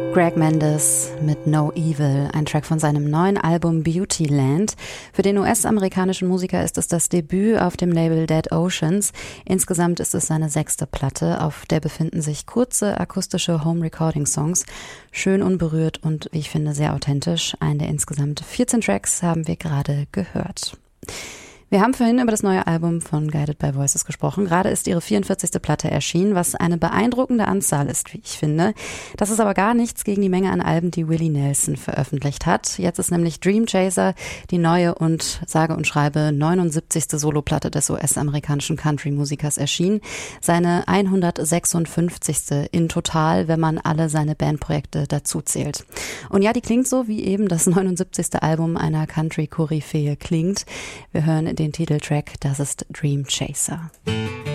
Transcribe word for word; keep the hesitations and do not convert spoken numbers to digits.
Greg Mendes mit No Evil, ein Track von seinem neuen Album Beautyland. Für den U S-amerikanischen Musiker ist es das Debüt auf dem Label Dead Oceans. Insgesamt ist es seine sechste Platte, auf der befinden sich kurze akustische Home-Recording-Songs. Schön unberührt und, wie ich finde, sehr authentisch. Einen der insgesamt vierzehn Tracks haben wir gerade gehört. Wir haben vorhin über das neue Album von Guided by Voices gesprochen. Gerade ist ihre vierundvierzigste Platte erschienen, was eine beeindruckende Anzahl ist, wie ich finde. Das ist aber gar nichts gegen die Menge an Alben, die Willie Nelson veröffentlicht hat. Jetzt ist nämlich Dream Chaser die neue und sage und schreibe neunundsiebzigste Soloplatte des U S-amerikanischen Country-Musikers erschienen. Seine hundertsechsundfünfzigste in total, wenn man alle seine Bandprojekte dazu zählt. Und ja, die klingt so, wie eben das neunundsiebzigste Album einer Country-Koryphäe klingt. Wir hören den Titeltrack, das ist Dream Chaser.